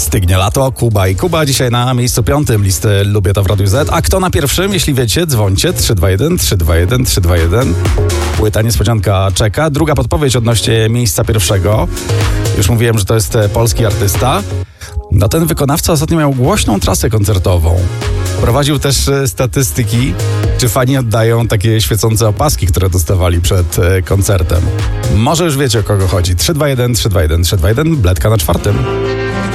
Stygnie lato, Kuba i Kuba dzisiaj na miejscu 5 listy Lubię to w Radiu Z. A kto na pierwszym? Jeśli wiecie, dzwońcie 321 321 321. Płyta niespodzianka czeka. Druga podpowiedź odnośnie miejsca pierwszego. Już mówiłem, że to jest polski artysta. No ten wykonawca ostatnio miał głośną trasę koncertową. Prowadził też statystyki, czy fani oddają takie świecące opaski, które dostawali przed koncertem. Może już wiecie, o kogo chodzi. 321 321 321, Bledka na 4.